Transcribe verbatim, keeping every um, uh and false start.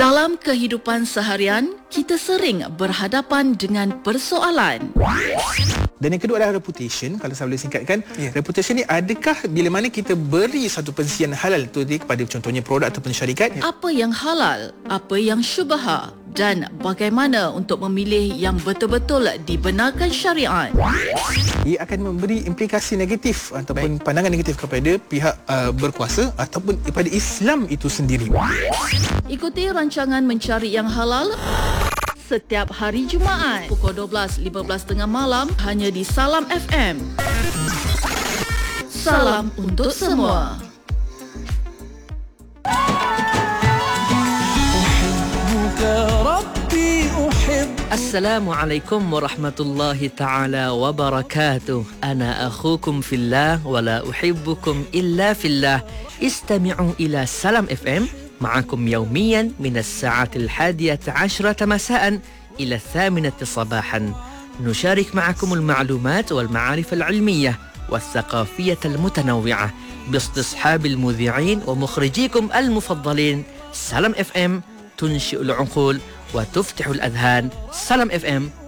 Dalam kehidupan seharian, kita sering berhadapan dengan persoalan. Dan yang kedua adalah reputation. Kalau saya boleh singkatkan, yeah. reputation ni adakah bila mana kita beri satu pensian halal tu kepada contohnya produk ataupun syarikat, yeah. Apa yang halal, apa yang syubha, dan bagaimana untuk memilih yang betul-betul dibenarkan syariat. Ia akan memberi implikasi negatif ataupun Baik. pandangan negatif kepada pihak uh, berkuasa ataupun kepada Islam itu sendiri. Ikuti rancangan Mencari Yang Halal setiap hari Jumaat pukul dua belas lima belas tengah malam hanya di Salam F M. Salam untuk semua. Assalamualaikum warahmatullahi ta'ala wabarakatuh. Ana akhukum fillah wa la uhibbukum illa fillah. Istami'u ila Salam F M معكم يوميا من الساعة الحادية عشرة مساء إلى الثامنة صباحا. نشارك معكم المعلومات والمعارف العلمية والثقافية المتنوعة باستصحاب المذيعين ومخرجيكم المفضلين. سلام اف ام تنشئ العقول وتفتح الأذهان. سلام اف ام